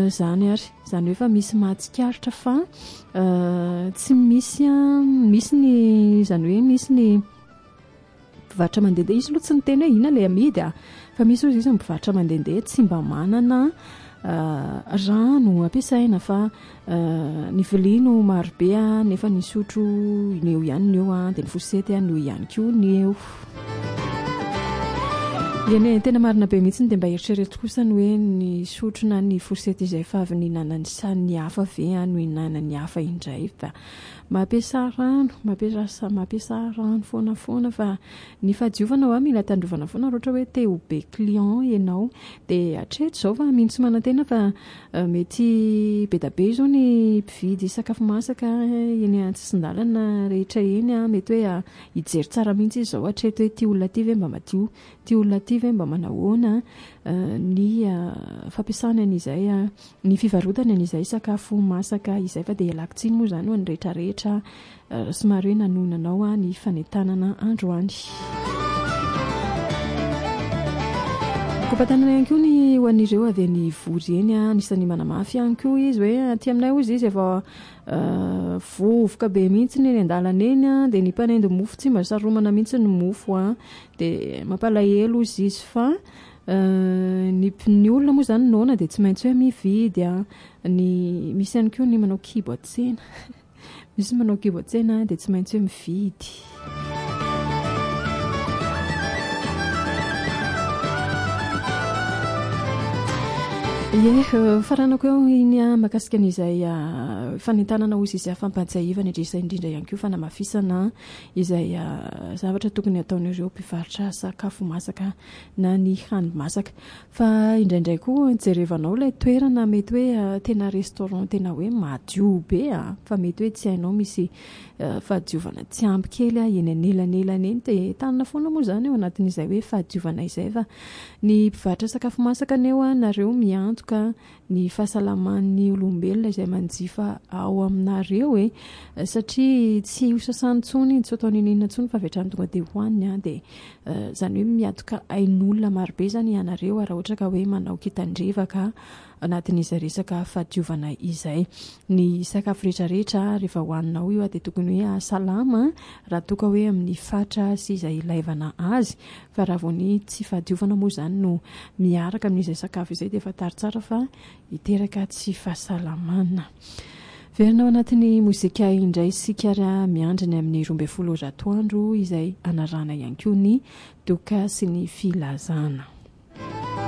zany ary zany hoe fa misy mahatsikaritra fa tsy misy ny zany hoe misy ny mpivarotra mandehandeha izy aloha tsy ny tena hoe ina ilay amidy fa misy izy mipivarotra mandehandeha tsy mba manana rano ampiasaina fa ny vilia no marobe nefa ny sotro neo ihany neo dia ny fosety neo ihany koa neo. Eny tena marina be mihitsy dia mba eritrereto kosa ny hoe ny sotro na ny fosety izay fa avy nihinana ny sany hafa ve no hihinana ny hafa indray fa mampiasa rano foana fa ny fahadiovana mila tandrovana foana ohatra hoe te ho be client ianao dia hatreto izao fa mintsy manantena fa mety be da be izao ny mpividy sakafo masaka eny an-tsisin-dalana rehetra eny mety hoe hijery tsara mihitsy izy izao hatreto hoe ty olona ty ve mba madio, ty olona ty ve mba manahoana ny fampiasana an'izay ny fivarotana an'izay sakafo masaka izay fa dia hialako tsiny moa izany ho any rehetrarehetra somary hoe nanonanao ny fanentanana androany. Kompatanana ihany koa ny ho an'ireo avy any vory eny anisan'ny manamafy ihany koa izy hoe aty aminay ozy izy efa vovoka be mihitsy ny eny an-dalana eny dia ny mpanendy mofo tsy mba saromana mihitsy ny mofo dia mampalahelo izy fa ny olona moa izany noana dia tsy maintsy hoe mividy misy ihany koa ny manao kibo an-tsena misy manao kibo an-tsena dia tsy maintsy hoe mividy. Faranako eo iny makasika an'izay fanentanana ozy izay fampanjahivana indrindra ihany koa fanamafisana izay zavatra tokony ataon'ireo mpivarotra sakafo masaka na ny hany masaka fa indraindray koa jerevanao ilay toerana mety hoe tena restaurant tena hoe madio be fa mety hoe tsy hainao misy fahadiovana tsy ampy kely eny anelanelany eny dia tanana foana moa izany eo anatin'izay hoe fahadiovana izay fa ny mpivarotra sakafo masaka aneo nareo miantoka ny fahasalaman'ny olombelona izay manjifa ao aminareo satria tsy ho sasany tsony tsy ataony inona tsony fa vetrany tonga dia hoaniny dia izany hoe miantoka ain'olona marobe izany ianareo raha ohatra ka hoe manao kitandrevaka anatin'izay resaka fahadiovana izay. Ny sakafo rehetrarehetra rehefa hoaninao io dia tokony hoe salama raha toka hoe amin'ny fatra sy izay ilaivana azy fa raha vao ny tsy fahadiovana moa izany no miaraka amin'izay sakafo izay dia efa tary tsara fa hiteraka tsy fahasalamana. Verinao anatin'ny mozika indray sika miandriny amin'ny 12 atoandro izay anarana ihany koa ny doka sy ny filazana.